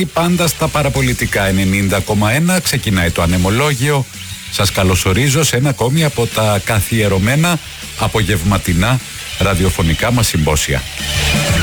μένει πάντα στα παραπολιτικά 90,1. Ξεκινάει το ανεμολόγιο. Σας καλωσορίζω σε ένα ακόμη από τα καθιερωμένα απογευματινά ραδιοφωνικά μας συμπόσια.